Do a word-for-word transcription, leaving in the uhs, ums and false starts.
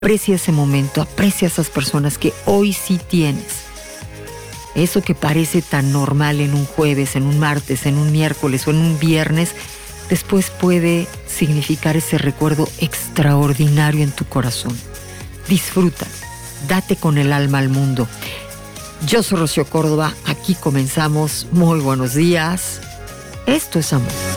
Aprecia ese momento, aprecia esas personas que hoy sí tienes. Eso que parece tan normal en un jueves, en un martes, en un miércoles o en un viernes, después puede significar ese recuerdo extraordinario en tu corazón. Disfruta, date con el alma al mundo. Yo soy Rocío Córdoba, aquí comenzamos. Muy buenos días. Esto es amor.